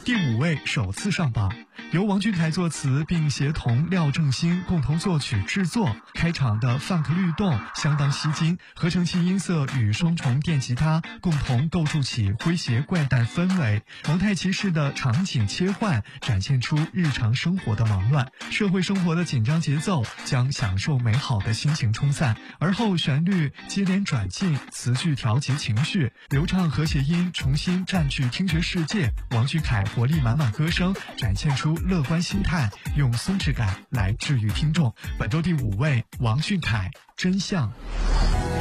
第5位首次上榜，由王俊凯作词并协同廖正兴共同作曲制作，开场的 funk 律动相当吸睛，合成器音色与双重电吉他共同构筑起诙谐怪诞氛围，蒙太奇式的场景切换展现出日常生活的忙乱，社会生活的紧张节奏将享受美好的心情冲散，而后旋律接连转进，词句调节情绪，流畅和谐音重新占据听觉世界，王俊凯活力满满歌声展现出乐观心态，用松弛感来治愈听众。本周第5位，王俊凯，真相。